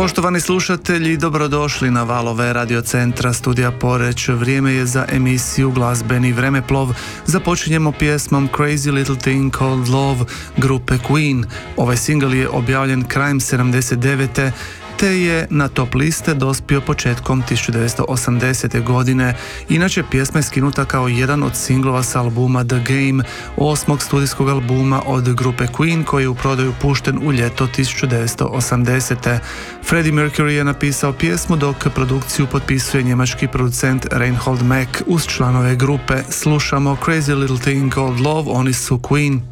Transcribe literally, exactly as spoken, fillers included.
Poštovani slušatelji, dobrodošli na valove radiocentra Studija Poreć. Vrijeme je za emisiju Glazbeni vremeplov. Započinjemo pjesmom Crazy Little Thing Called Love grupe Queen. Ovaj singl je objavljen krajem sedamdeset devete te je na top liste dospio početkom tisuću devetsto osamdesete. godine. Inače, pjesma je skinuta kao jedan od singlova s albuma The Game, osmog studijskog albuma od grupe Queen, koji je u prodaju pušten u ljeto tisuću devetsto osamdesete. Freddie Mercury je napisao pjesmu, dok produkciju potpisuje njemački producent Reinhold Mack uz članove grupe. Slušamo Crazy Little Thing Called Love, oni su Queen.